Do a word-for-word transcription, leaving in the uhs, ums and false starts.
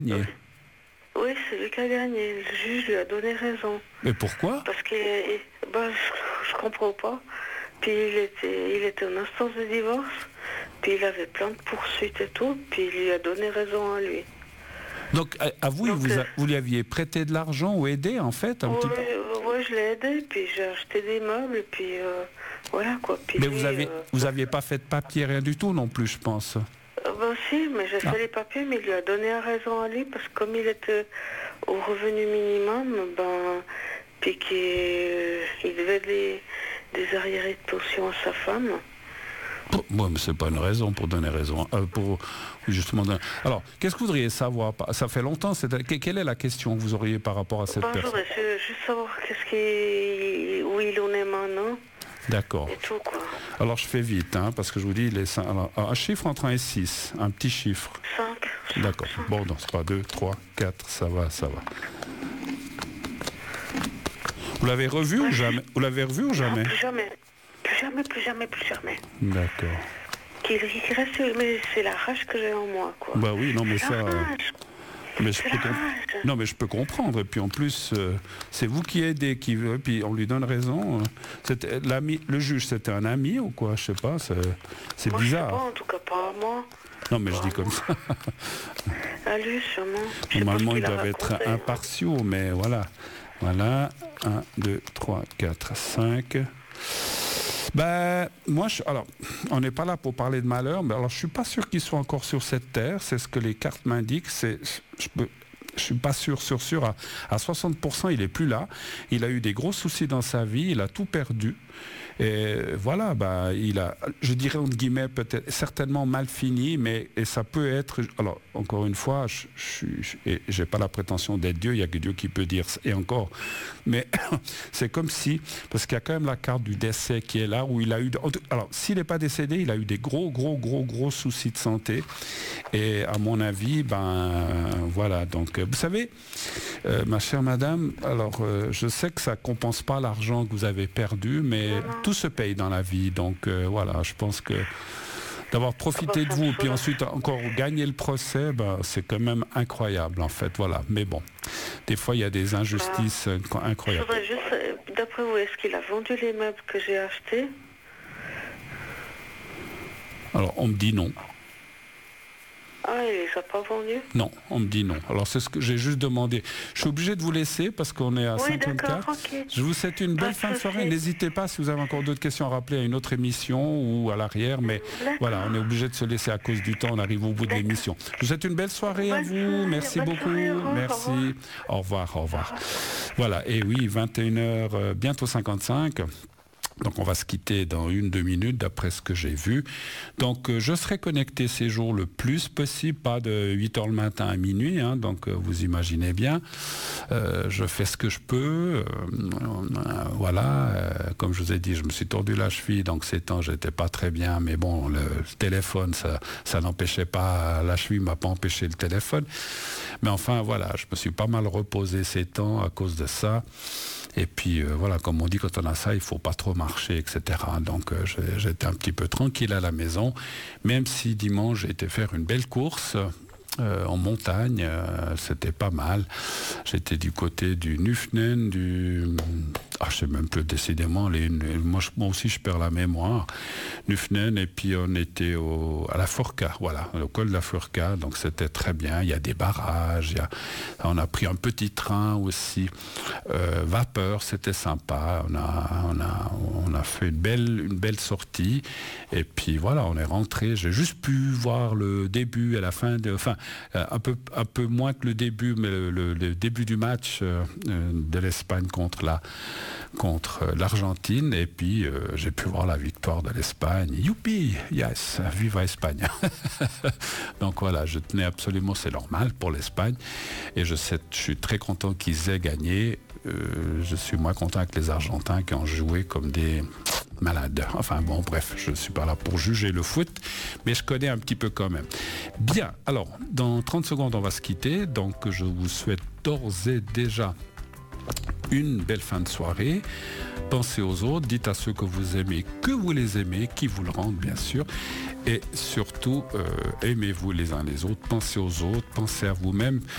Oui, Oui, c'est lui qui a gagné. Le juge lui a donné raison. Mais pourquoi? Parce que bah, je, je comprends pas. Puis il était, il était en instance de divorce. Puis il avait plein de poursuites et tout. Puis il lui a donné raison à lui. Donc, à, à vous, Donc, vous, euh, a, vous lui aviez prêté de l'argent ou aidé, en fait un Oui, petit peu. ouais, je l'ai aidé. Puis j'ai acheté des meubles. Et puis euh, voilà quoi. Puis Mais lui, vous avez, euh, vous aviez pas fait de papier, rien du tout non plus, je pense. Euh, ben si, mais j'ai Ah. fait les papiers, mais il lui a donné raison à lui, parce que comme il était au revenu minimum, ben, puis qu'il euh, il devait des, des arriérés de pension à sa femme. Pour- Moi, mais c'est pas une raison pour donner raison. Euh, pour justement. donner- Alors, qu'est-ce que vous voudriez savoir? Ça fait longtemps. C'est... que- Quelle est la question que vous auriez par rapport à cette Ben, je personne? voudrais ju- juste savoir qu'est-ce qu'il, où il en est maintenant, D'accord. et tout, quoi. Alors, je fais vite, hein, parce que je vous dis, les cin- alors, un chiffre entre un et six, un petit chiffre. Cinq. D'accord. Bon, non, c'est pas deux, trois, quatre, ça va, ça va. Vous l'avez revu ou jamais? Vous l'avez revu ou Non, jamais? plus jamais. Plus jamais, plus jamais, plus jamais. D'accord. Qu'il qu'il reste, mais c'est la rage que j'ai en moi, quoi. Bah oui, non, mais C'est ça. la euh, rage. Mais je C'est peux la comp- rage. Non, mais je peux comprendre. Et puis en plus, euh, c'est vous qui aidez, qui veut, puis on lui donne raison. euh, c'était l'ami, le juge, c'était un ami ou quoi? Je sais pas. C'est, c'est Moi, je sais bizarre. pas, en tout cas pas à moi. Non, mais je dis comme ça. À lui, sûrement. Je sais pas Normalement, ce ils qu'il a doivent être raconté. impartiaux, mais voilà. Voilà. un, deux, trois, quatre, cinq. Ben, moi, je, alors, on n'est pas là pour parler de malheur, mais alors je suis pas sûr qu'il soit encore sur cette terre. C'est ce que les cartes m'indiquent. C'est, je peux, je suis pas sûr, sûr, sûr. À, à soixante pour cent, il est plus là. Il a eu des gros soucis dans sa vie. Il a tout perdu. Et voilà, bah, il a, je dirais entre guillemets, peut-être certainement mal fini, mais et ça peut être. Alors, encore une fois, je, je, je et j'ai pas la prétention d'être Dieu. Il y a que Dieu qui peut dire et encore. Mais c'est comme si, parce qu'il y a quand même la carte du décès qui est là, où il a eu. Alors, s'il n'est pas décédé, il a eu des gros, gros, gros, gros soucis de santé. Et à mon avis, ben voilà. Donc, vous savez, euh, ma chère madame, alors euh, je sais que ça compense pas l'argent que vous avez perdu, mais tout se paye dans la vie. Donc euh, voilà, je pense que d'avoir profité de vous, puis ensuite encore gagner le procès, ben, c'est quand même incroyable en fait. Voilà. Mais bon, des fois il y a des injustices euh, Je incroyables. voudrais juste, euh, d'après vous, est-ce qu'il a vendu les meubles que j'ai achetés? Alors on me dit non. Ah, il les a pas vendus? Non, on me dit non. Alors c'est ce que j'ai juste demandé. Je suis obligé de vous laisser parce qu'on est à Oui, cinquante-quatre. d'accord, ok. Je vous souhaite une Pas belle de fin de soirée. souci. N'hésitez pas si vous avez encore d'autres questions à rappeler à une autre émission ou à l'arrière. Mais D'accord. voilà, on est obligé de se laisser à cause du temps. On arrive au bout de D'accord. l'émission. Je vous souhaite une belle soirée à Bonne vous. soirée, Merci bonne beaucoup. soirée, au revoir, Merci. au Au revoir, au revoir. Voilà, et oui, vingt et une heures, euh, bientôt cinquante-cinq. Donc on va se quitter dans une, deux minutes d'après ce que j'ai vu. Donc euh, je serai connecté ces jours le plus possible, pas de huit heures le matin à minuit, hein, donc euh, vous imaginez bien. Euh, je fais ce que je peux. Euh, euh, voilà, euh, comme je vous ai dit, je me suis tordu la cheville, donc ces temps j'étais pas très bien, mais bon, le téléphone, ça, ça n'empêchait pas, la cheville m'a pas empêché le téléphone. Mais enfin voilà, je me suis pas mal reposé ces temps à cause de ça. Et puis euh, voilà, comme on dit, quand on a ça, il faut pas trop marcher, et cetera. Donc euh, j'étais un petit peu tranquille à la maison, même si dimanche j'ai été faire une belle course euh, en montagne, euh, c'était pas mal. J'étais du côté du Nufnen, du... Ah, je sais même plus décidément, les... moi, je... moi aussi je perds la mémoire. Nufnen, et puis on était au... à la Forca, voilà, au col de la Forca, donc c'était très bien. Il y a des barrages, il y a... on a pris un petit train aussi, euh, vapeur, c'était sympa. On a, on a, on a fait une belle, une belle sortie, et puis voilà, on est rentré. J'ai juste pu voir le début et la fin, de... enfin, un peu, un peu moins que le début, mais le, le, le début du match euh, de l'Espagne contre la contre l'Argentine, et puis euh, j'ai pu voir la victoire de l'Espagne. Youpi, yes, viva Espagne. Donc voilà, je tenais absolument, c'est normal pour l'Espagne, et je, sais, je suis très content qu'ils aient gagné. Euh, je suis moins content avec les Argentins qui ont joué comme des malades. Enfin bon, bref, je ne suis pas là pour juger le foot, mais je connais un petit peu quand même. Bien, alors, dans trente secondes, on va se quitter, donc je vous souhaite d'ores et déjà une belle fin de soirée. Pensez aux autres, dites à ceux que vous aimez que vous les aimez, qui vous le rendent bien sûr. Et surtout, euh, aimez-vous les uns les autres, pensez aux autres, pensez à vous-même.